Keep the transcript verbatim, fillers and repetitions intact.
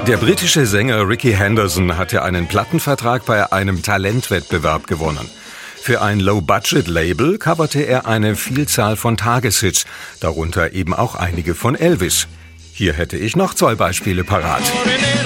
Der britische Sänger Ricky Henderson hatte einen Plattenvertrag bei einem Talentwettbewerb gewonnen. Für ein Low-Budget-Label coverte er eine Vielzahl von Tageshits, darunter eben auch einige von Elvis. Hier hätte ich noch zwei Beispiele parat.